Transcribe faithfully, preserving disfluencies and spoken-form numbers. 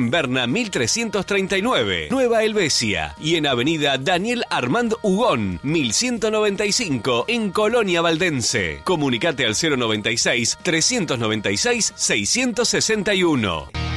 Juan Berna mil trescientos treinta y nueve, Nueva Helvecia, y en avenida Daniel Armand Hugón mil ciento noventa y cinco en Colonia Valdense. Comunicate al cero noventa y seis, trescientos noventa y seis, seiscientos sesenta y uno.